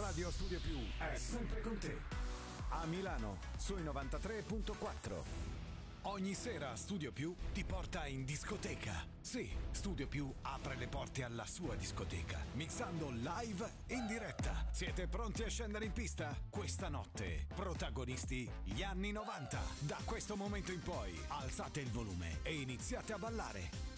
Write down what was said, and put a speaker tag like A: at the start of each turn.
A: Radio Studio Più è sempre con te. A Milano, sui 93.4. Ogni sera Studio Più ti porta in discoteca. Sì, Studio Più apre le porte alla sua discoteca, mixando live in diretta. Siete pronti a scendere in pista? Questa notte, protagonisti gli anni 90. Da questo momento in poi, alzate il volume e iniziate a ballare.